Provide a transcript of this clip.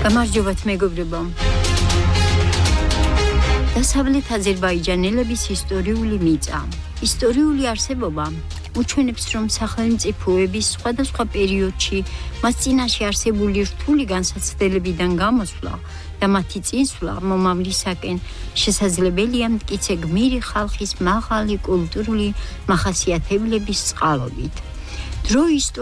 გამარჯობათ მეგობრებო. დასავლეთ აზერბაიჯანელების ისტორიული მიწა. ისტორიული არსებობა უჩვენებს, რომ სახელმწიფოების სხვადასხვა პერიოდში მას წინაშე არსებული რთული განსაცდელებიდან გამოსვლა და მათი წინსვლა მომავლისაკენ შესაძლებელია მტკიცე გმირი ხალხის მაღალი კულტურული მახასიათებლების წყალობით. დრო